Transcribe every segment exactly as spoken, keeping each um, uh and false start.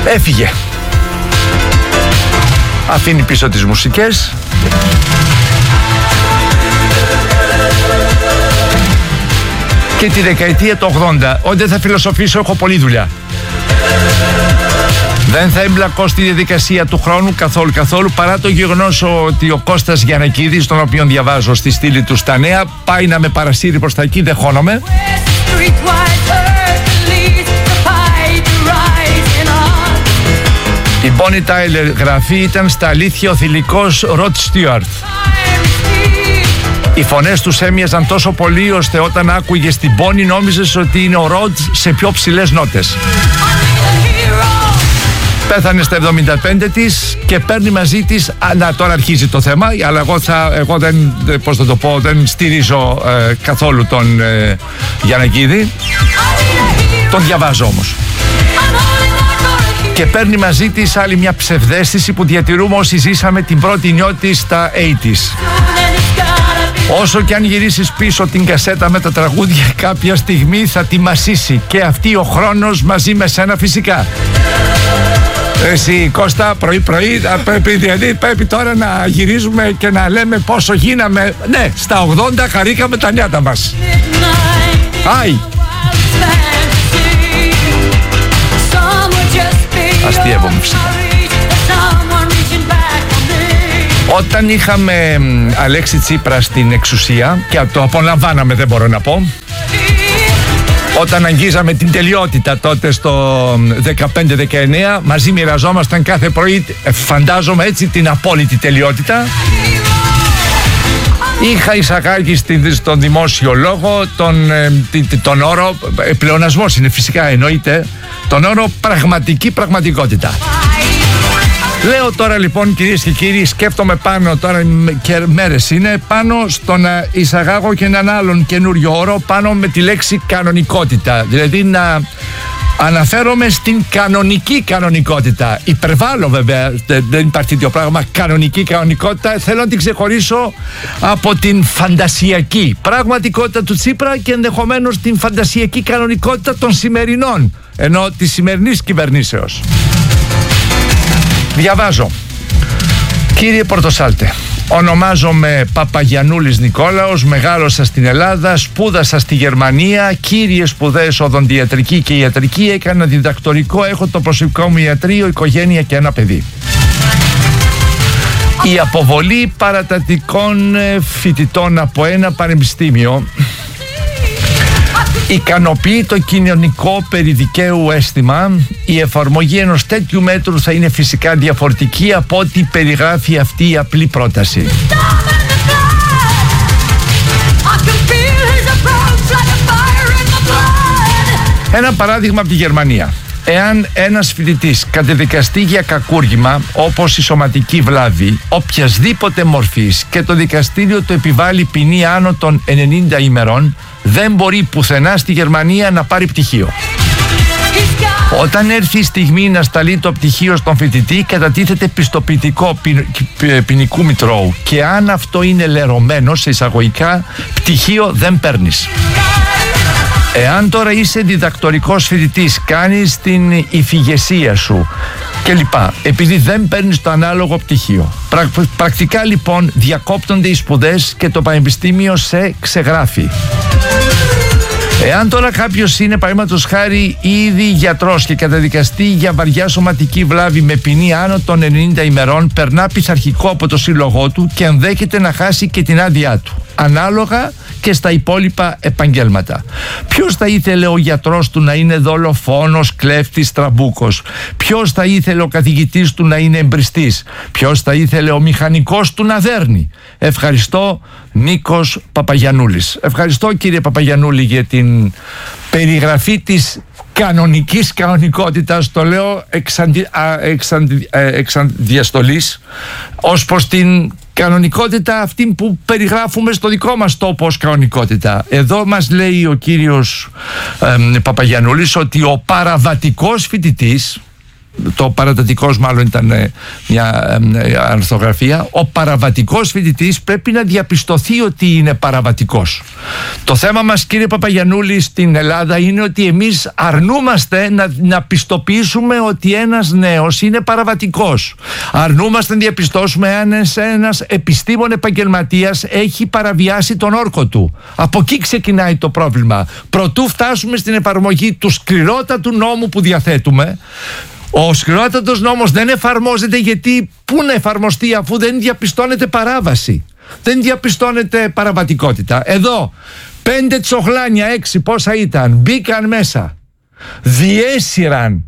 Έφυγε. Αφήνει πίσω τις μουσικές. Και τη δεκαετία του ογδόντα. Ό, δεν θα φιλοσοφήσω, έχω πολλή δουλειά. Δεν θα εμπλακώ στη διαδικασία του χρόνου καθόλου καθόλου, παρά το γεγονός ότι ο Κώστας Γιαννακίδης, τον οποίον διαβάζω στη στήλη του στα νέα, πάει να με παρασύρει προς τα εκεί, δεν χώνομαι. Η Bonnie Tyler γραφή ήταν στα αλήθεια ο θηλυκός Ροτ Στιούαρτ. Οι φωνές τους έμοιαζαν τόσο πολύ ώστε όταν άκουγες την Bonnie νόμιζες ότι είναι ο Ροτ σε πιο ψηλές νότες. Πέθανε στα εβδομήντα πέντε της και παίρνει μαζί της. Α, να, τώρα αρχίζει το θέμα, αλλά εγώ, θα, εγώ δεν, πώς θα το πω, δεν στηρίζω ε, καθόλου τον ε, Γιαννακίδη. Τον διαβάζω όμως. Και παίρνει μαζί της άλλη μια ψευδαίσθηση που διατηρούμε όσοι ζήσαμε την πρώτη νιώτη στα ογδόντα. Όσο και αν γυρίσεις πίσω την κασέτα με τα τραγούδια, κάποια στιγμή θα τη μασίσει και αυτή ο χρόνος μαζί με σένα φυσικά. Εσύ Κώστα, πρωί πρωί πρέπει, δηλαδή, πρέπει τώρα να γυρίζουμε και να λέμε πόσο γίναμε. Ναι, στα ογδόντα χαρήκαμε τα νιάτα μας. Άι! Αστείευομαι φυσικά. Όταν είχαμε Αλέξη Τσίπρα στην εξουσία, και το απολαμβάναμε, δεν μπορώ να πω, όταν αγγίζαμε την τελειότητα τότε στο δεκαπέντε δεκαεννέα, μαζί μοιραζόμασταν κάθε πρωί, φαντάζομαι έτσι, την απόλυτη τελειότητα. Είχα εισαγάγει στον δημόσιο λόγο τον, τον όρο, πλεονασμός είναι φυσικά, εννοείται, τον όρο πραγματική πραγματικότητα. Λέω τώρα λοιπόν, κυρίες και κύριοι, σκέφτομαι πάνω τώρα και μέρες είναι πάνω στο να εισαγάγω και έναν άλλον καινούριο όρο πάνω με τη λέξη κανονικότητα. Δηλαδή να αναφέρομαι στην κανονική κανονικότητα. Υπερβάλλω βέβαια, δεν υπάρχει τέτοιο πράγμα κανονική κανονικότητα. Θέλω να την ξεχωρίσω από την φαντασιακή πραγματικότητα του Τσίπρα και ενδεχομένως την φαντασιακή κανονικότητα των σημερινών, ενώ της σημερινής κυβερνήσεως. Διαβάζω. Κύριε Πορτοσάλτε, ονομάζομαι Παπαγιαννούλης Νικόλαος, μεγάλωσα στην Ελλάδα, σπούδασα στη Γερμανία, κύριες σπουδές οδοντιατρική και ιατρική, έκανα διδακτορικό, έχω το προσωπικό μου ιατρείο, οικογένεια και ένα παιδί. Η αποβολή παρατατικών φοιτητών από ένα πανεπιστήμιο ικανοποιεί το κοινωνικό περιδικαίου αίσθημα. Η εφαρμογή ενός τέτοιου μέτρου θα είναι φυσικά διαφορετική από ό,τι περιγράφει αυτή η απλή πρόταση. Ένα παράδειγμα από τη Γερμανία. Εάν ένας φοιτητής κατεδικαστεί για κακούργημα όπως η σωματική βλάβη οποιασδήποτε μορφής και το δικαστήριο του επιβάλλει ποινή άνω των ενενήντα ημερών, δεν μπορεί πουθενά στη Γερμανία να πάρει πτυχίο. Όταν έρθει η στιγμή να σταλεί το πτυχίο στον φοιτητή, κατατίθεται πιστοποιητικό ποινικού μητρώου και αν αυτό είναι λερωμένο σε εισαγωγικά, πτυχίο δεν παίρνεις. Εάν τώρα είσαι διδακτορικός φοιτητής, κάνεις την υφηγεσία σου κλπ, επειδή δεν παίρνεις το ανάλογο πτυχίο, Πρα, πρακτικά λοιπόν διακόπτονται οι σπουδές και το πανεπιστήμιο σε ξεγράφει. Εάν τώρα κάποιος είναι παραδείγματος χάρη ήδη γιατρός και καταδικαστεί για βαριά σωματική βλάβη με ποινή άνω των ενενήντα ημερών, περνά πειθαρχικό από το σύλλογό του και ενδέχεται να χάσει και την άδειά του. Ανάλογα και στα υπόλοιπα επαγγέλματα. Ποιος θα ήθελε ο γιατρός του να είναι δολοφόνος, κλέφτης, τραμπούκος? Ποιος θα ήθελε ο καθηγητής του να είναι εμπριστής? Ποιος θα ήθελε ο μηχανικός του να δέρνει? Ευχαριστώ, Νίκος Παπαγιαννούλης. Ευχαριστώ, κύριε Παπαγιαννούλη, για την περιγραφή της κανονικής κανονικότητας, το λέω εξαντι, α, εξαντι, ε, εξανδιαστολής, ως προς την κανονικότητα αυτή που περιγράφουμε στο δικό μας τόπο ως κανονικότητα. Εδώ μας λέει ο κύριος ε, Παπαγιαννούλης ότι ο παραβατικός φοιτητής, το παρατατικός μάλλον ήταν μια αρθογραφία. Ο παραβατικός φοιτητής πρέπει να διαπιστωθεί ότι είναι παραβατικός. Το θέμα μας, κύριε Παπαγιαννούλη, στην Ελλάδα είναι ότι εμείς αρνούμαστε να, να πιστοποιήσουμε ότι ένας νέος είναι παραβατικός. Αρνούμαστε να διαπιστώσουμε αν ένας επιστήμον επαγγελματίας έχει παραβιάσει τον όρκο του. Από εκεί ξεκινάει το πρόβλημα. Προτού φτάσουμε στην εφαρμογή του σκληρότατου νόμου που διαθέτουμε. Ο σκληρότατος νόμος δεν εφαρμόζεται, γιατί πού να εφαρμοστεί αφού δεν διαπιστώνεται παράβαση, δεν διαπιστώνεται παραβατικότητα. Εδώ πέντε τσοχλάνια, έξι πόσα ήταν, μπήκαν μέσα, διέσυραν,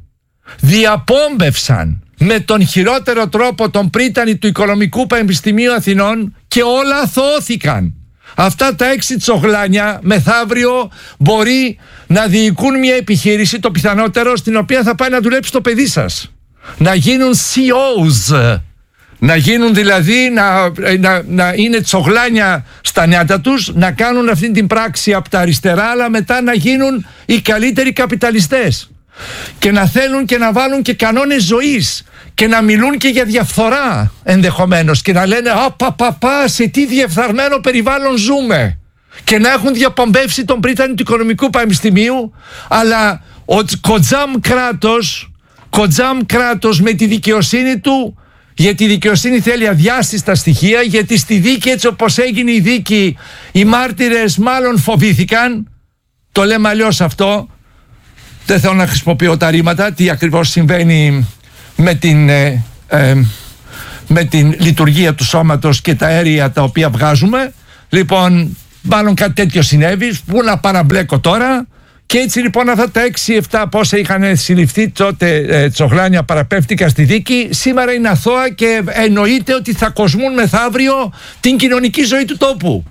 διαπόμπευσαν με τον χειρότερο τρόπο τον πρίτανη του Οικονομικού Πανεπιστημίου Αθηνών και όλα αθωώθηκαν. Αυτά τα έξι τσοχλάνια μεθαύριο μπορεί να διοικούν μια επιχείρηση, το πιθανότερο, στην οποία θα πάει να δουλέψει το παιδί σας. Να γίνουν σι ι ό's, να γίνουν δηλαδή, να, να, να είναι τσοχλάνια στα νιάτα τους, να κάνουν αυτή την πράξη από τα αριστερά, αλλά μετά να γίνουν οι καλύτεροι καπιταλιστές και να θέλουν και να βάλουν και κανόνες ζωής και να μιλούν και για διαφθορά ενδεχομένως και να λένε «Α, πα, πα, πα, σε τι διεφθαρμένο περιβάλλον ζούμε», και να έχουν διαπομπεύσει τον πρίτανη του Οικονομικού Πανεπιστημίου, αλλά ο κοτζάμ κράτος, κοτζάμ κράτος με τη δικαιοσύνη του, γιατί η δικαιοσύνη θέλει αδιάστηστα στοιχεία, γιατί στη δίκη, έτσι όπως έγινε η δίκη, οι μάρτυρες μάλλον φοβήθηκαν. Το λέμε αλλιώς αυτό, δεν θέλω να χρησιμοποιώ τα ρήματα, τι ακριβώς συμβαίνει με την, ε, ε, με την λειτουργία του σώματος και τα αέρια τα οποία βγάζουμε. Λοιπόν, μάλλον κάτι τέτοιο συνέβη, πού να παραμπλέκω τώρα. Και έτσι λοιπόν αυτά τα έξι εφτά πόσα είχαν συλληφθεί τότε ε, τσοχλάνια παραπέφτηκαν στη δίκη, σήμερα είναι αθώα και εννοείται ότι θα κοσμούν μεθαύριο την κοινωνική ζωή του τόπου.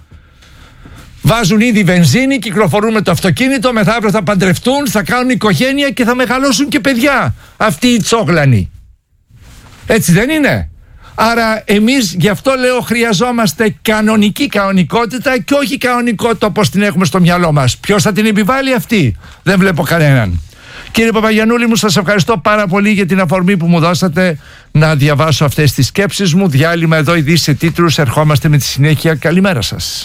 Βάζουν ήδη βενζίνη, κυκλοφορούν με το αυτοκίνητο, μεθαύριο θα παντρευτούν, θα κάνουν οικογένεια και θα μεγαλώσουν και παιδιά αυτοί οι τσόγλανοι. Έτσι δεν είναι? Άρα εμείς, γι' αυτό λέω, χρειαζόμαστε κανονική κανονικότητα και όχι κανονικότητα όπως την έχουμε στο μυαλό μας. Ποιος θα την επιβάλλει αυτή? Δεν βλέπω κανέναν. Κύριε Παπαγιαννούλη μου, σας ευχαριστώ πάρα πολύ για την αφορμή που μου δώσατε να διαβάσω αυτές τις σκέψεις μου. Διάλειμμα εδώ, ειδήσεις σε τίτλους, ερχόμαστε με τη συνέχεια. Καλημέρα σας.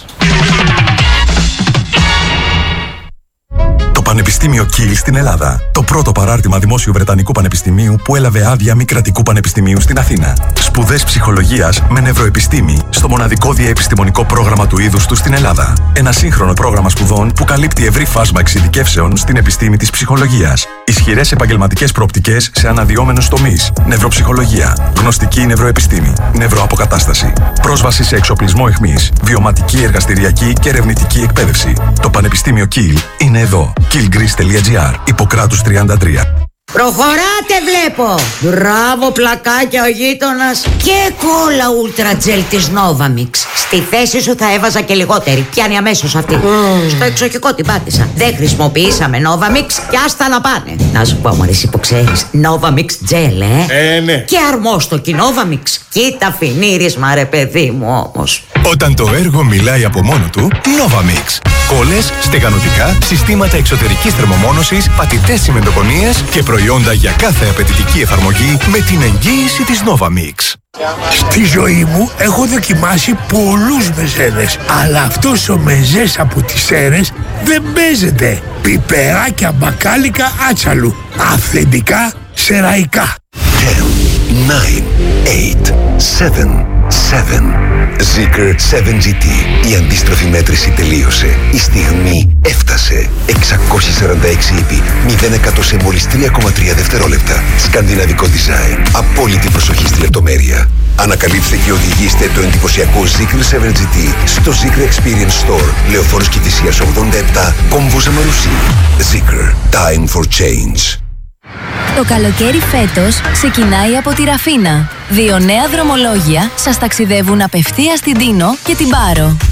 Πανεπιστήμιο Κιλ στην Ελλάδα. Το πρώτο παράρτημα δημόσιου Βρετανικού Πανεπιστημίου που έλαβε άδεια μη κρατικού πανεπιστημίου στην Αθήνα. Σπουδές ψυχολογίας με νευροεπιστήμη στο μοναδικό διαεπιστημονικό πρόγραμμα του είδους του στην Ελλάδα. Ένα σύγχρονο πρόγραμμα σπουδών που καλύπτει ευρύ φάσμα εξειδικεύσεων στην επιστήμη της ψυχολογίας. Ισχυρές επαγγελματικές προοπτικές σε αναδυόμενους τομείς. Νευροψυχολογία, γνωστική νευροεπιστήμη, νευροαποκατάσταση. Πρόσβαση σε εξοπλισμό αιχμής, βιωματική, εργαστηριακή και ερευνητική εκπαίδευση. Το Πανεπιστήμιο Κιλ είναι εδώ. κιλ γκρις τελεία τζι άρ, Ιπποκράτους τριάντα τρία. Προχωράτε βλέπω! Μπράβο πλακάκια ο γείτονας. Και κόλλα Ultra Gel της Novamix. Στη θέση σου θα έβαζα και λιγότερη. Πιάνει αμέσως αυτή. mm. Στο εξοχικό την πάτησα. Δεν χρησιμοποιήσαμε Novamix και άστα να πάνε. Να σου πω μωρέ, εσύ που ξέρεις, Novamix Gel, ε, ε ναι. Και αρμόστο Novamix. Κοίτα φινίρισμα ρε παιδί μου όμως. Όταν το έργο μιλάει από μόνο του, Novamix. Κόλλες, στεγανοτικά, συστήματα εξωτερικής θερμομόνωσης, πατητές τσιμεντοκονίες και προϊόντα για κάθε απαιτητική εφαρμογή με την εγγύηση της Novamix. Στη ζωή μου έχω δοκιμάσει πολλούς μεζέδες, αλλά αυτός ο μεζές από τις Σέρρες δεν παίζεται. Πιπεράκια μπακάλικα άτσαλου, αυθεντικά σεραϊκά. δέκα, εννιά, οκτώ, επτά, επτά. Zeekr επτά τζι τι. Η αντίστροφη μέτρηση τελείωσε. Η στιγμή έφτασε. εξακόσια σαράντα έξι ύπη, μηδέν εκατό σε μόλις τρία κόμμα τρία δευτερόλεπτα. Σκανδιναβικό design. Απόλυτη προσοχή στη λεπτομέρεια. Ανακαλύψτε και οδηγήστε το εντυπωσιακό Zeekr επτά τζι τι στο Zeekr Experience Store. Λεωφόρος Κηφισίας ογδόντα επτά, κόμβος Αμαρουσί. Zeekr. Time for change. Το καλοκαίρι φέτος ξεκινάει από τη Ραφίνα. Δύο νέα δρομολόγια σας ταξιδεύουν απευθείας στην Τίνο και την Πάρο.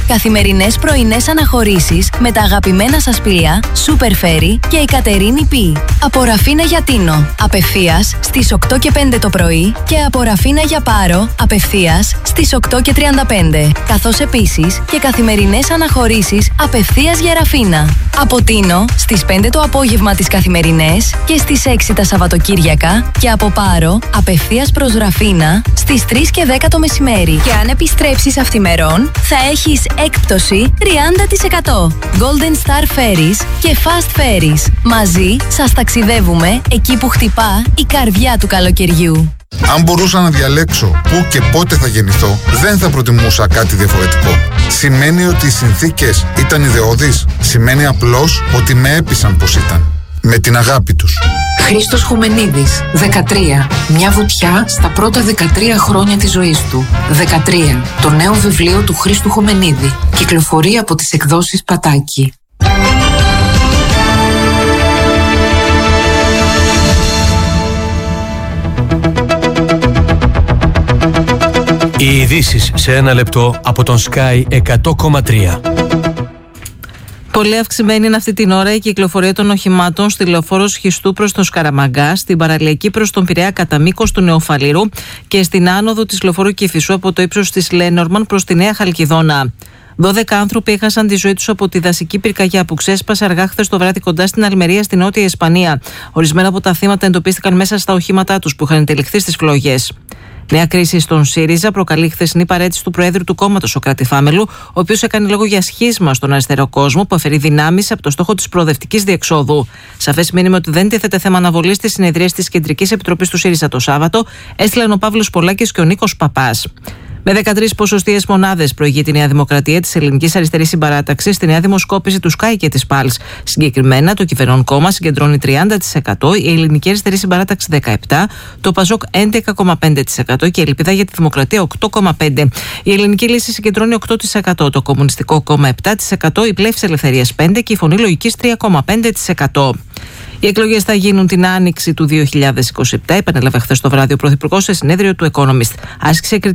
Καθημερινές πρωινές αναχωρήσεις με τα αγαπημένα σας πλοία Super Ferry και η Κατερίνη Π. Από Ραφίνα για Τίνο, απευθείας στις οκτώ και πέντε το πρωί και από Ραφίνα για Πάρο, απευθείας στις οκτώ και τριάντα πέντε. Καθώς επίσης και καθημερινές αναχωρήσεις απευθείας για Ραφίνα. Από Τίνο στις πέντε το απόγευμα τις καθημερινές και στις έξι τα Σαββατοκύριακα και από Πάρο απευθείας προς Ραφίνα στις τρεις και δέκα το μεσημέρι. Και αν επιστρέψεις αυθημερών θα έχεις έκπτωση τριάντα τοις εκατό. Golden Star Ferries και Fast Ferries. Μαζί σας ταξιδεύουμε εκεί που χτυπά η καρδιά του καλοκαιριού. Αν μπορούσα να διαλέξω πού και πότε θα γεννηθώ, δεν θα προτιμούσα κάτι διαφορετικό. Σημαίνει ότι οι συνθήκες ήταν ιδεώδεις. Σημαίνει απλώς ότι με έπεισαν πως ήταν. Με την αγάπη τους. Χρήστος Χουμενίδης, δεκατρία. Μια βουτιά στα πρώτα δεκατρία χρόνια της ζωής του. δεκατρία. Το νέο βιβλίο του Χρήστου Χουμενίδη. Κυκλοφορεί από τις εκδόσεις Πατάκη. Οι ειδήσεις σε ένα λεπτό από τον Sky εκατό κόμμα τρία. Πολύ αυξημένη είναι αυτή την ώρα η κυκλοφορία των οχημάτων στη λεωφόρο Σχιστού προς τον Σκαραμαγκά, στην παραλιακή προς τον Πειραιά κατά μήκος του Νεοφαλήρου και στην άνοδο της λεωφόρου Κηφισού από το ύψος της Λένορμαν προς τη Νέα Χαλκιδόνα. δώδεκα άνθρωποι έχασαν τη ζωή τους από τη δασική πυρκαγιά που ξέσπασε αργά χθες το βράδυ κοντά στην Αλμερία στη Νότια Ισπανία. Ορισμένα από τα θύματα εντοπίστηκαν μέσα στα οχήματά τους που είχαν τελεχθεί στις φλόγες. Νέα κρίση στον ΣΥΡΙΖΑ προκαλεί χθεσινή παρέτηση του Προέδρου του κόμματος, Σωκράτη Φάμελου, ο οποίος έκανε λόγο για σχίσμα στον αριστερό κόσμο που αφαιρεί δυνάμεις από το στόχο της προοδευτικής διεξόδου. Σαφές μήνυμα ότι δεν τίθεται θέμα αναβολής της συνεδρίας της Κεντρικής Επιτροπής του ΣΥΡΙΖΑ το Σάββατο, έστειλαν ο Παύλος Πολάκης και ο Νίκος Παπάς. Με δεκατρείς ποσοστίες μονάδες προηγεί τη Νέα Δημοκρατία της Ελληνικής Αριστερής Συμπαράταξης στη νέα δημοσκόπηση του Sky και της Πάλς. Συγκεκριμένα, το κυβερνών κόμμα συγκεντρώνει τριάντα τοις εκατό, η Ελληνική Αριστερή Συμπαράταξη δεκαεπτά τοις εκατό, το Πασόκ έντεκα κόμμα πέντε τοις εκατό και η Ελπίδα για τη Δημοκρατία οκτώ κόμμα πέντε τοις εκατό. Η Ελληνική Λύση συγκεντρώνει οκτώ τοις εκατό, το Κομμουνιστικό Κόμμα επτά τοις εκατό, η Πλεύση Ελευθερίας πέντε τοις εκατό και η Φωνή Λογικής τρία κόμμα πέντε τοις εκατό. Οι εκλογές θα γίνουν την άνοιξη του δύο χιλιάδες είκοσι επτά, επανέλαβε χθες το βράδυ ο Πρωθυπουργός σε συνέδριο του Economist. Άσκησε